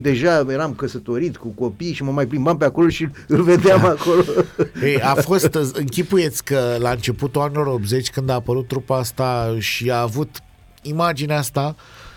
Deja eram căsătorit cu copii și mă mai plimbam pe acolo și îl vedeam acolo. Ei, a fost, închipuieți că la începutul anilor 80, când a apărut trupa asta și a avut imaginea asta,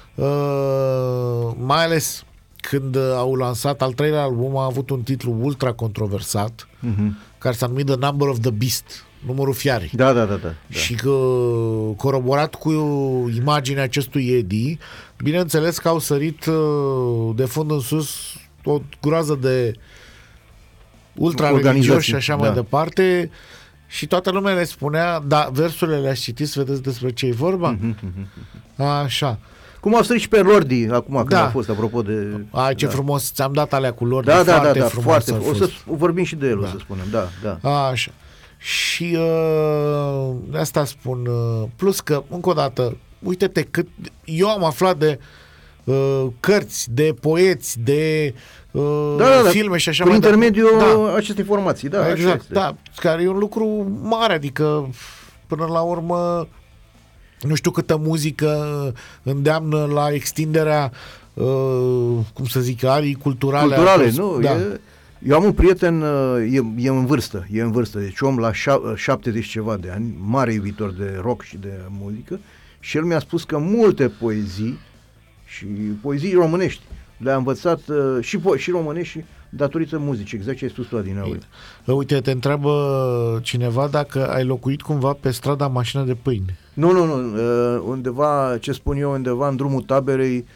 mai ales când au lansat al treilea album, a avut un titlu ultra controversat, care s-a numit The Number of the Beast, numărul fiarei. Da. Și că, coroborat cu imaginea acestui Eddie, bineînțeles că au sărit de fund în sus o groază de ultra-religioși și așa mai departe, și toată lumea le spunea, da, versurile le-ați citit, să vedeți despre ce e vorba? Așa. Cum au sărit și pe Lordi acum când a fost, apropo de... Ai, ce frumos, ți-am dat alea cu Lordi, foarte. O să vorbim și de el, o să spunem, da. Așa. Și de asta spun, plus că, încă o dată, uite-te cât eu am aflat de cărți, de poeți, de filme și așa mai departe. Prin intermediul acestei informații, exact, care e un lucru mare, adică până la urmă nu știu câtă muzică îndeamnă la extinderea cum să zic, arii culturale. Nu, eu am un prieten, e în vârstă, deci om la 70 ceva de ani, mare iubitor de rock și de muzică, și el mi-a spus că multe poezii și poezii românești le-a învățat și românești datorită muzicii, exact ce ai spus tu, Adinauri. Uite, te întreabă cineva dacă ai locuit cumva pe strada Mașină de Pâine. Nu, undeva, ce spun eu, undeva în drumul Taberei,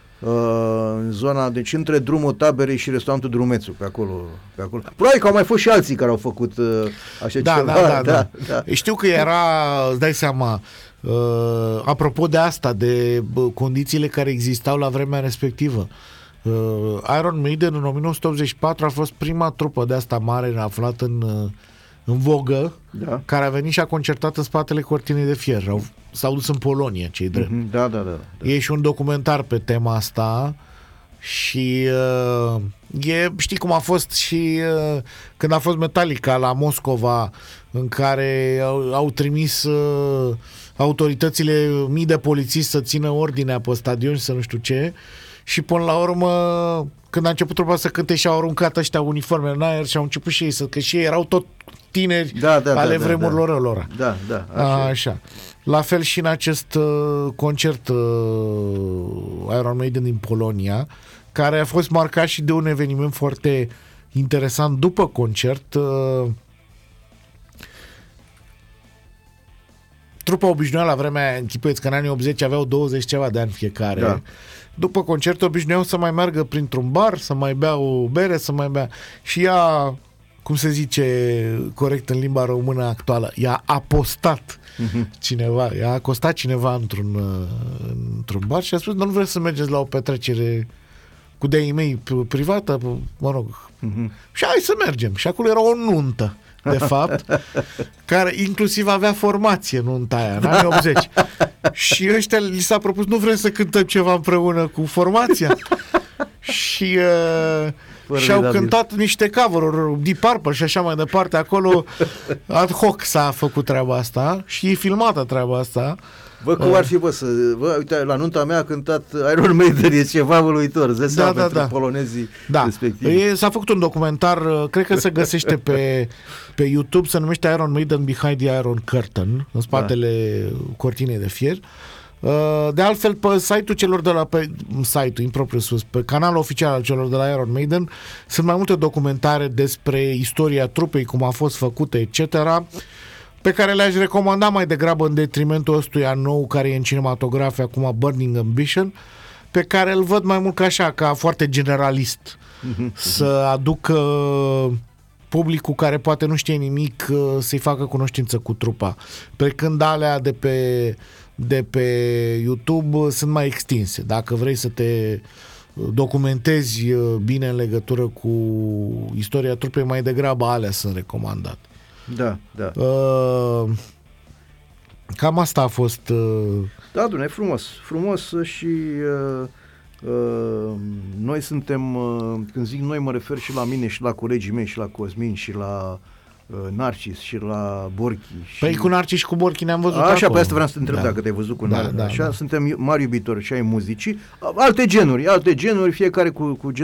în zona, deci între drumul Taberei și restaurantul Drumețu, pe acolo. Probabil că au mai fost și alții care au făcut așa ceva. Da. Știu că era, îți dai seama, apropo de asta, de condițiile care existau la vremea respectivă. Iron Maiden în 1984 a fost prima trupă de asta mare aflată în vogă, care a venit și a concertat în spatele Cortinei de Fier. S-au dus în Polonia, cei drept. Da. E și un documentar pe tema asta și știi cum a fost și când a fost Metallica la Moscova, în care au trimis autoritățile mii de polițiști să țină ordinea pe stadion și să nu știu ce, și până la urmă când a început trupa să cânte și au aruncat ăștia uniformele în aer și au început și ei că și ei erau tot tineri ale vremurilor lor. Așa. La fel și în acest concert Iron Maiden din Polonia, care a fost marcat și de un eveniment foarte interesant după concert. Trupa obișnuia la vremea, închipuieți că în anii 80 aveau 20 ceva de ani fiecare. Da. După concert obișnuiau să mai meargă printr-un bar, să mai bea o bere, să mai bea. Și ea, cum se zice corect în limba română actuală, i-a apostat cineva, i-a acostat cineva într-un bar și a spus, nu vreți să mergeți la o petrecere cu de-ai mei privată? Mă rog. Și hai să mergem. Și acolo era o nuntă, de fapt, care inclusiv avea formație nunta aia, în anii 80. Și ăștia li s-a propus, nu vrem să cântăm ceva împreună cu formația? Și și-au cântat niște cover-uri, Deep Purple și așa mai departe. Acolo ad hoc s-a făcut treaba asta și e filmată treaba asta. Cum ar fi, uite, la nunta mea a cântat Iron Maiden, e ceva uluitor, pentru polonezii respectivi. S-a făcut un documentar, cred că se găsește pe YouTube, se numește Iron Maiden Behind the Iron Curtain, în spatele cortinei de fier. De altfel, pe site-ul celor de la pe canalul oficial al celor de la Iron Maiden sunt mai multe documentare despre istoria trupei, cum a fost făcută, etc., pe care le-aș recomanda mai degrabă în detrimentul ăstuia nou care e în cinematografie acum, Burning Ambition, pe care îl văd mai mult ca foarte generalist, să aducă publicul care poate nu știe nimic să-i facă cunoștință cu trupa. Pe când alea de pe YouTube sunt mai extinse. Dacă vrei să te documentezi bine în legătură cu istoria trupei, mai degrabă alea sunt recomandate. Da. Cam asta a fost. Da, e frumos și noi suntem, când zic noi, mă refer și la mine și la colegii mei și la Cosmin și la Narcis și la Borchi. Păi cu Narcis și cu Borchi ne-am văzut așa, acolo. Pe asta vreau să te întreb dacă te-ai văzut cu Narcis. Așa, suntem mari iubitori și ai muzicii, alte genuri, fiecare cu genul